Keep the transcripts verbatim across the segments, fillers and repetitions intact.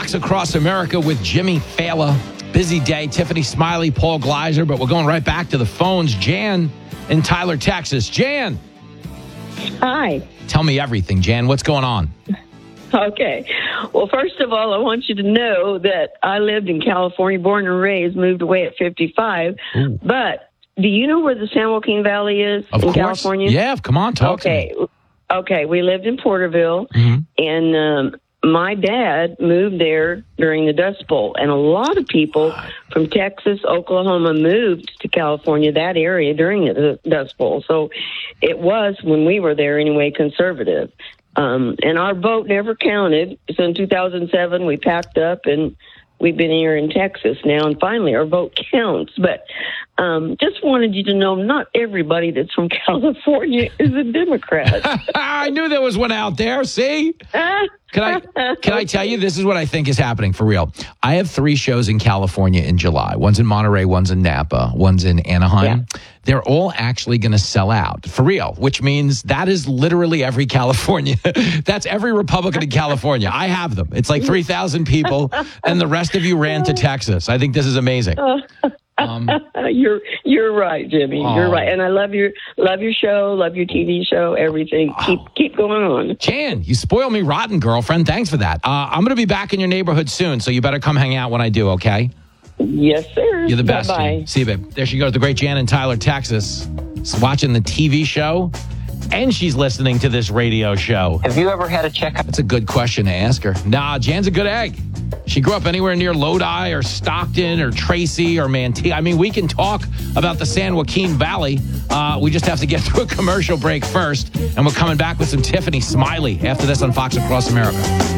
Fox Across America with Jimmy Fallon. Busy day. Tiffany Smiley, Paul Gleiser, but we're going right back to the phones. Jan in Tyler, Texas. Jan. Hi. Tell me everything, Jan. What's going on? Okay. Well, first of all, I want you to know that I lived in California, born and raised, moved away at fifty-five. Ooh. But do you know where the San Joaquin Valley is of in course. California? Yeah, come on, talk okay. to me. Okay, we lived in Porterville, mm-hmm. and um, my dad moved there during the Dust Bowl, and a lot of people from Texas, Oklahoma moved to California, that area, during the Dust Bowl. So it was, when we were there anyway, conservative. Um, and our vote never counted. So in two thousand seven, we packed up, and we've been here in Texas now, and finally our vote counts. But um, just wanted you to know, not everybody that's from California is a Democrat. I knew there was one out there. See? Can I can I tell you, this is what I think is happening for real. I have three shows in California in July. One's in Monterey, one's in Napa, one's in Anaheim. Yeah. They're all actually going to sell out for real, which means that is literally every California. That's every Republican in California. I have them. It's like three thousand people, and the rest of you ran to Texas. I think this is amazing. Um, you're you're right, Jimmy. Oh. You're right, and I love your love your show, love your T V show, everything. Oh. Keep keep going on. Jan, you spoil me rotten, girlfriend. Thanks for that. Uh, I'm going to be back in your neighborhood soon, so you better come hang out when I do. Okay? Yes, sir. You're the best. Bye. See you, babe. There she goes, the great Jan in Tyler, Texas. She's watching the T V show, and she's listening to this radio show. Have you ever had a checkup? That's a good question to ask her. Nah, Jan's a good egg. She grew up anywhere near Lodi or Stockton or Tracy or Manteca. I mean, we can talk about the San Joaquin Valley. Uh, we just have to get through a commercial break first. And we're coming back with some Tiffany Smiley after this on Fox Across America.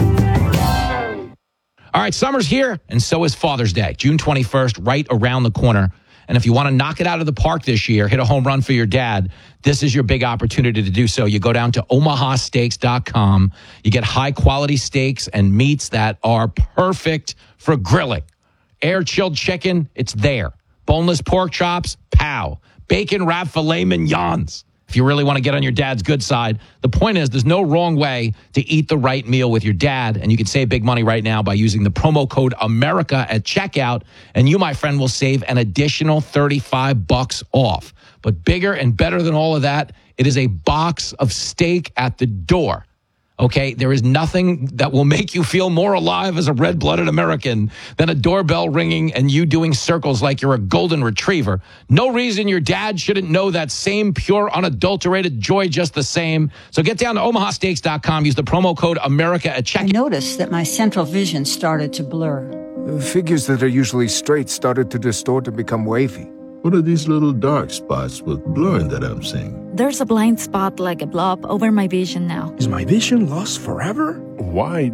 All right, summer's here, and so is Father's Day, June twenty-first, right around the corner. And if you want to knock it out of the park this year, hit a home run for your dad, this is your big opportunity to do so. You go down to omaha steaks dot com. You get high-quality steaks and meats that are perfect for grilling. Air-chilled chicken, it's there. Boneless pork chops, pow. Bacon wrapped filet mignons. If you really want to get on your dad's good side, the point is there's no wrong way to eat the right meal with your dad, and you can save big money right now by using the promo code America at checkout, and you, my friend, will save an additional thirty-five bucks off. But bigger and better than all of that, it is a box of steak at the door. Okay, there is nothing that will make you feel more alive as a red-blooded American than a doorbell ringing and you doing circles like you're a golden retriever. No reason your dad shouldn't know that same pure, unadulterated joy just the same. So get down to omaha steaks dot com. Use the promo code America at checkout. I noticed that my central vision started to blur. Figures that are usually straight started to distort and become wavy. What are these little dark spots with blurring that I'm seeing? There's a blind spot like a blob over my vision now. Is my vision lost forever? Why